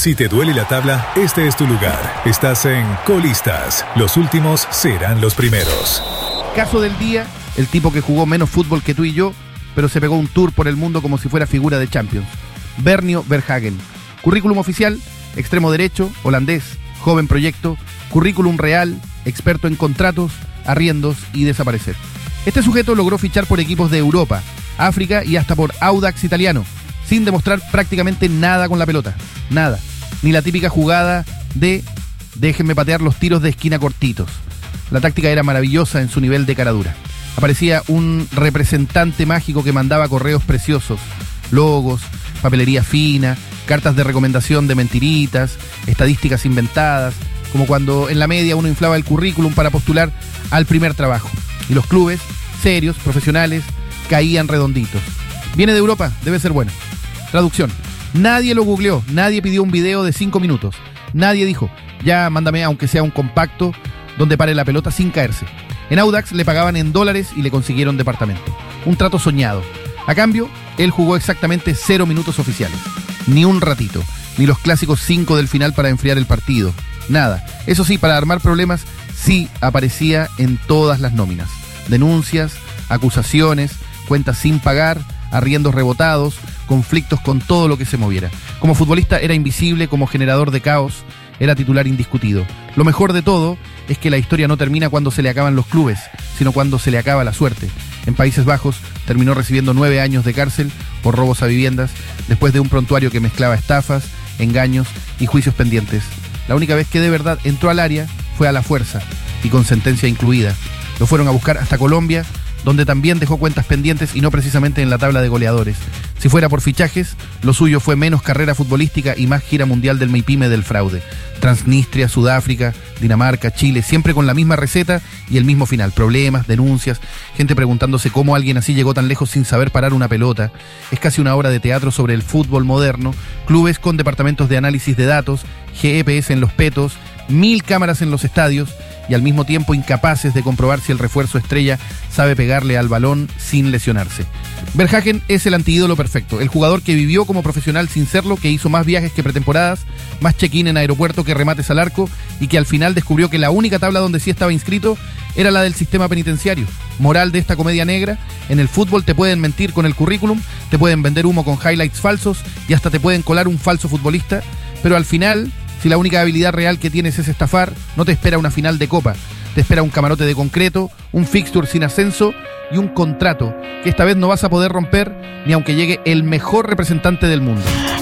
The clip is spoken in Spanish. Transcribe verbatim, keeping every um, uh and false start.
Si te duele la tabla, este es tu lugar. Estás en Colistas. Los últimos serán los primeros. Caso del día, el tipo que jugó menos fútbol que tú y yo, pero se pegó un tour por el mundo como si fuera figura de Champions. Bernio Verhagen. Currículum oficial, extremo derecho, holandés, joven proyecto, currículum real, experto en contratos, arriendos y desaparecer. Este sujeto logró fichar por equipos de Europa, África y hasta por Audax italiano, sin demostrar prácticamente nada con la pelota. Nada. Ni la típica jugada de déjenme patear los tiros de esquina cortitos. La táctica era maravillosa en su nivel de caradura. Aparecía un representante mágico que mandaba correos preciosos, logos, papelería fina, cartas de recomendación de mentiritas, estadísticas inventadas, como cuando en la media uno inflaba el currículum para postular al primer trabajo. Y los clubes, serios, profesionales, caían redonditos. Viene de Europa, debe ser bueno. Traducción. Nadie lo googleó, nadie pidió un video de cinco minutos. Nadie dijo, ya mándame aunque sea un compacto donde pare la pelota sin caerse. En Audax le pagaban en dólares y le consiguieron departamento. Un trato soñado. A cambio, él jugó exactamente cero minutos oficiales. Ni un ratito. Ni los clásicos cinco del final para enfriar el partido. Nada. Eso sí, para armar problemas, sí aparecía en todas las nóminas. Denuncias, acusaciones, cuentas sin pagar, arriendos rebotados, conflictos con todo lo que se moviera. Como futbolista era invisible, como generador de caos, era titular indiscutido. Lo mejor de todo es que la historia no termina cuando se le acaban los clubes, sino cuando se le acaba la suerte. En Países Bajos terminó recibiendo nueve años de cárcel por robos a viviendas, después de un prontuario que mezclaba estafas, engaños y juicios pendientes. La única vez que de verdad entró al área fue a la fuerza, y con sentencia incluida. Lo fueron a buscar hasta Colombia, donde también dejó cuentas pendientes y no precisamente en la tabla de goleadores. Si fuera por fichajes, lo suyo fue menos carrera futbolística y más gira mundial del Meipime del fraude. Transnistria, Sudáfrica, Dinamarca, Chile, siempre con la misma receta y el mismo final. Problemas, denuncias, gente preguntándose cómo alguien así llegó tan lejos sin saber parar una pelota. Es casi una obra de teatro sobre el fútbol moderno, clubes con departamentos de análisis de datos, G P S en los petos, mil cámaras en los estadios y al mismo tiempo incapaces de comprobar si el refuerzo estrella sabe pegarle al balón sin lesionarse. Verhagen es el antiídolo perfecto, el jugador que vivió como profesional sin serlo, que hizo más viajes que pretemporadas, más check-in en aeropuerto que remates al arco y que al final descubrió que la única tabla donde sí estaba inscrito era la del sistema penitenciario. Moral de esta comedia negra: en el fútbol te pueden mentir con el currículum, te pueden vender humo con highlights falsos y hasta te pueden colar un falso futbolista, pero al final, si la única habilidad real que tienes es estafar, no te espera una final de copa. Te espera un camarote de concreto, un fixture sin ascenso y un contrato que esta vez no vas a poder romper ni aunque llegue el mejor representante del mundo.